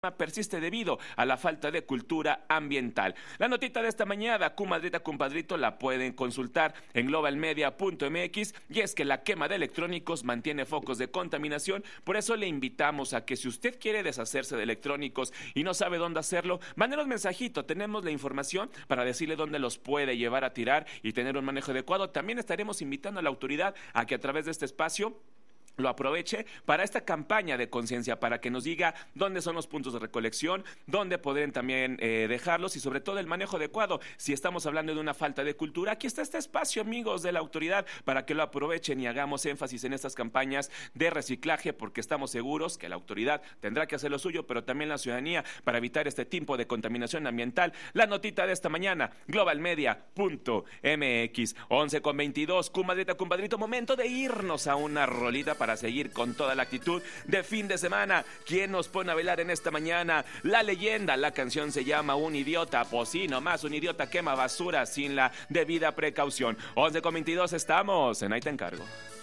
persiste debido a la falta de cultura ambiental. La notita de esta mañana, Comadrita Compadrito, la pueden consultar en globalmedia.mx, y es que la quema de electrónicos mantiene focos de contaminación. Por eso le invitamos a que, si usted quiere deshacerse de electrónicos y no sabe dónde hacerlo, mándenos mensajito, tenemos la información para decirle dónde los puede llevar a tirar y tener un manejo adecuado. También estaremos invitando a la autoridad a que a través de este espacio lo aproveche para esta campaña de conciencia, para que nos diga dónde son los puntos de recolección, dónde pueden también dejarlos, y sobre todo el manejo adecuado. Si estamos hablando de una falta de cultura, aquí está este espacio, amigos de la autoridad, para que lo aprovechen y hagamos énfasis en estas campañas de reciclaje, porque estamos seguros que la autoridad tendrá que hacer lo suyo, pero también la ciudadanía, para evitar este tipo de contaminación ambiental. La notita de esta mañana, globalmedia.mx, 11:22, Comadrita, compadrito, momento de irnos a una rolita para seguir con toda la actitud de fin de semana. ¿Quién nos pone a bailar en esta mañana? La leyenda, la canción se llama Un Idiota. Pues sí, nomás un idiota quema basura sin la debida precaución. 11:22, estamos en Ahí Te Encargo.